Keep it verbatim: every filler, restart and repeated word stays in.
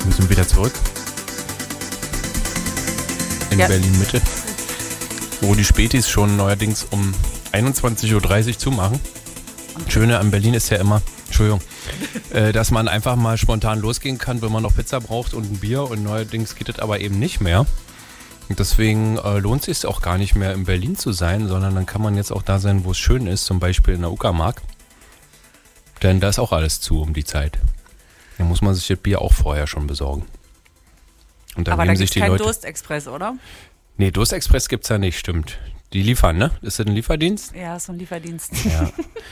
Wir sind wieder zurück. In Ja. Berlin-Mitte. Wo die Spätis schon neuerdings um einundzwanzig Uhr dreißig zumachen. Schöne an Berlin ist ja immer, Entschuldigung, äh, dass man einfach mal spontan losgehen kann, wenn man noch Pizza braucht und ein Bier. Und neuerdings geht das aber eben nicht mehr. Und deswegen äh, lohnt es sich auch gar nicht mehr in Berlin zu sein, sondern dann kann man jetzt auch da sein, wo es schön ist, zum Beispiel in der Uckermark. Denn da ist auch alles zu um die Zeit. Da muss man sich das Bier auch vorher schon besorgen. Und dann Aber da nehmen gibt sich es die keinen Leute. Durstexpress, oder? Nee, Durstexpress gibt's ja nicht, stimmt. Die liefern, ne? Ist das ein Lieferdienst? Ja, so ein Lieferdienst. Ja.